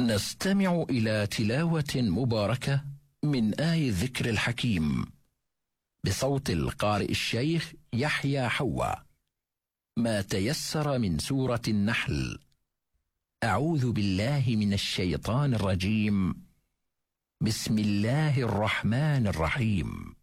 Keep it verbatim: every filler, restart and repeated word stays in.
نستمع إلى تلاوة مباركة من آي الذكر الحكيم بصوت القارئ الشيخ يحيى حوا. ما تيسر من سورة النحل. أعوذ بالله من الشيطان الرجيم. بسم الله الرحمن الرحيم.